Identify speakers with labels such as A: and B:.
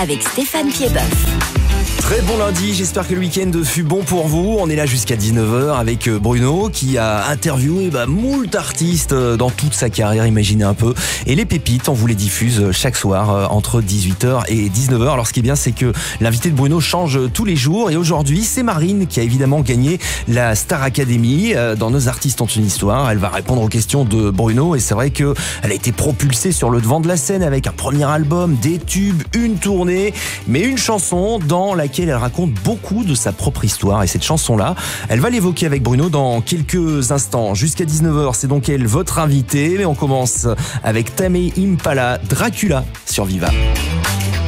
A: avec Stéphane Piedboeuf.
B: Très bon lundi, j'espère que le week-end fut bon pour vous. On est là jusqu'à 19h avec Bruno qui a interviewé moult artistes dans toute sa carrière, imaginez un peu. Et les pépites, on vous les diffuse chaque soir entre 18h et 19h. Alors ce qui est bien, c'est que l'invité de Bruno change tous les jours. Et aujourd'hui, c'est Marine qui a évidemment gagné la Star Academy. Dans Nos artistes ont une histoire, elle va répondre aux questions de Bruno. Et c'est vrai qu'elle a été propulsée sur le devant de la scène avec un premier album, des tubes, une tournée, mais une chanson dans laquelle elle raconte beaucoup de sa propre histoire. Et cette chanson-là, elle va l'évoquer avec Bruno dans quelques instants. Jusqu'à 19h, c'est donc elle, votre invitée. Mais on commence avec Tame Impala, Dracula sur Viva.